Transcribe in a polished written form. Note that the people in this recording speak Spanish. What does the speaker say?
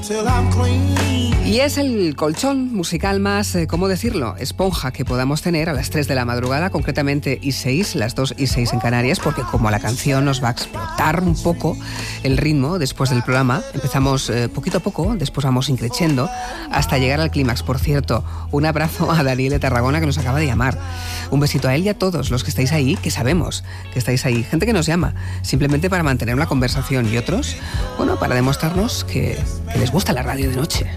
Y es el colchón musical más, ¿cómo decirlo?, esponja que podamos tener a las 3 de la madrugada, concretamente y 6, las 2 y 6 en Canarias, porque como la canción nos va a explotar un poco el ritmo después del programa, empezamos poquito a poco, después vamos increciendo hasta llegar al clímax. Por cierto, un abrazo a Daniel de Tarragona que nos acaba de llamar. Un besito a él y a todos los que estáis ahí, que sabemos que estáis ahí. Gente que nos llama simplemente para mantener una conversación y otros, bueno, para demostrarnos que les gusta la radio de noche.